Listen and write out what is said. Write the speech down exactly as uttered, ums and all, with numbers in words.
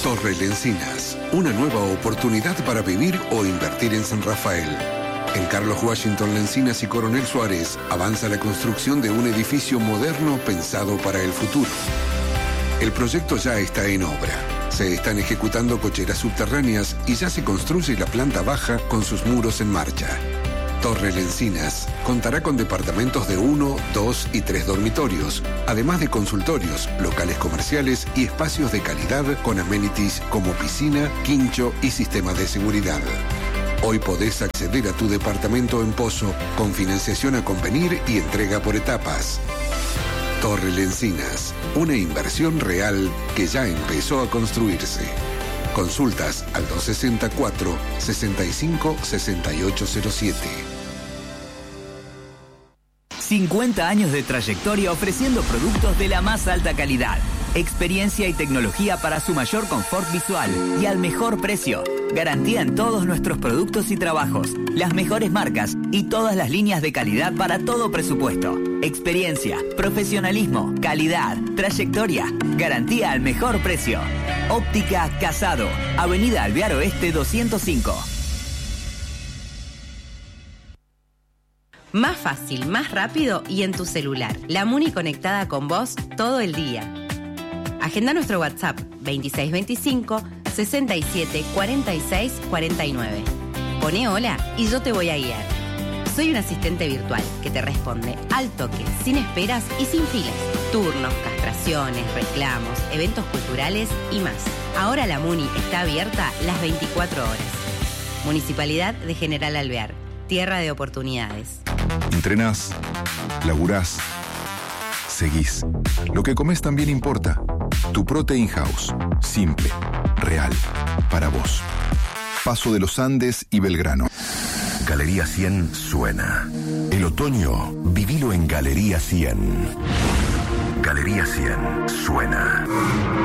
Torre Lencinas, una nueva oportunidad para vivir o invertir en San Rafael. En Carlos Washington Lencinas y Coronel Suárez avanza la construcción de un edificio moderno pensado para el futuro. El proyecto ya está en obra. Se están ejecutando cocheras subterráneas y ya se construye la planta baja con sus muros en marcha. Torre Lencinas contará con departamentos de uno, dos y tres dormitorios, además de consultorios, locales comerciales y espacios de calidad con amenities como piscina, quincho y sistema de seguridad. Hoy podés acceder a tu departamento en Pozo con financiación a convenir y entrega por etapas. Torre Lencinas, una inversión real que ya empezó a construirse. Consultas al dos sesenta y cuatro, sesenta y cinco, sesenta y ocho cero siete. cincuenta años de trayectoria ofreciendo productos de la más alta calidad. Experiencia y tecnología para su mayor confort visual y al mejor precio. Garantía en todos nuestros productos y trabajos, las mejores marcas y todas las líneas de calidad para todo presupuesto. Experiencia, profesionalismo, calidad, trayectoria, garantía al mejor precio. Óptica Casado, Avenida Alvear Oeste doscientos cinco. Más fácil, más rápido y en tu celular. La Muni conectada con vos todo el día. Agenda nuestro WhatsApp veintiséis veinticinco, sesenta y siete, cuarenta y seis, cuarenta y nueve. Poné hola y yo te voy a guiar. Soy un asistente virtual que te responde al toque, sin esperas y sin filas. Turnos, castraciones, reclamos, eventos culturales y más. Ahora la Muni está abierta las veinticuatro horas. Municipalidad de General Alvear. Tierra de oportunidades. Entrenás, laburás, seguís. Lo que comes también importa. Tu Protein House. Simple, real, para vos. Paso de los Andes y Belgrano. Galería cien suena. El otoño, vivilo en Galería cien. Galería cien suena.